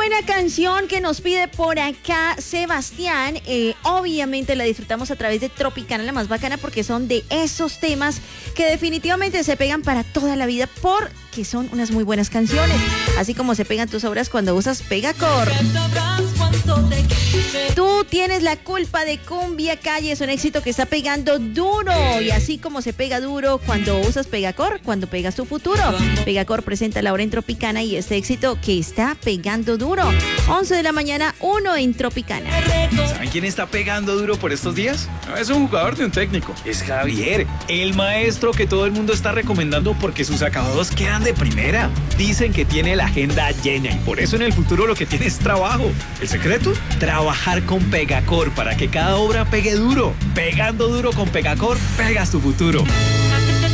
buena canción que nos pide por acá Sebastián. Obviamente la disfrutamos a través de Tropicana, la más bacana, porque son de esos temas que definitivamente se pegan para toda la vida porque son unas muy buenas canciones. Así como se pegan tus obras cuando usas Pegacor. Tú tienes la culpa de Cumbia Calle, es un éxito que está pegando duro. Y así como se pega duro cuando usas Pegacor, cuando pegas tu futuro. Pegacor presenta la hora en Tropicana y este éxito que está pegando duro. 11 de la mañana, 1 en Tropicana. ¿Saben quién está pegando duro por estos días? No es un jugador de un técnico, es Javier, el maestro que todo el mundo está recomendando porque sus acabados quedan de primera. Dicen que tiene la agenda llena y por eso en el futuro lo que tiene es trabajo. ¿El secreto? Trabajar con Pegacor para que cada obra pegue duro. Pegando duro con Pegacor, pegas tu futuro.